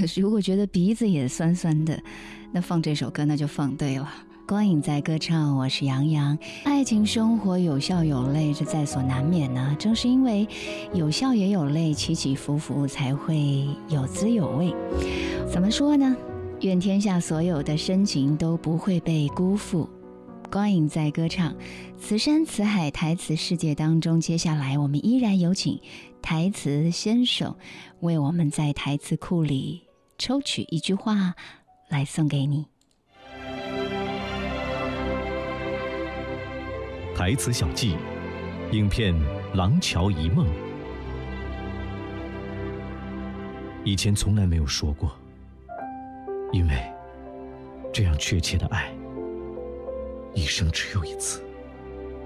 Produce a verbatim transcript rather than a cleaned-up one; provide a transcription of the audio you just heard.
如果觉得鼻子也酸酸的，那放这首歌那就放对了。光影在歌唱，我是杨洋。爱情生活有笑有泪，这在所难免呢。正是因为有笑也有泪，起起伏伏才会有滋有味。怎么说呢？愿天下所有的深情都不会被辜负。光影在歌唱，此山此海台词世界当中，接下来我们依然有请台词先生为我们在台词库里抽取一句话来送给你。 台词小记，影片《廊桥遗梦》。以前从来没有说过，因为这样确切的爱，一生只有一次。